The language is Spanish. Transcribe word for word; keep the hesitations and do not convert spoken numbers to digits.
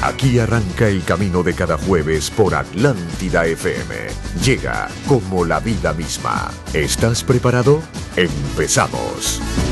Aquí arranca el camino de cada jueves por Atlántida F M. Llega como la vida misma. ¿Estás preparado? ¡Empezamos!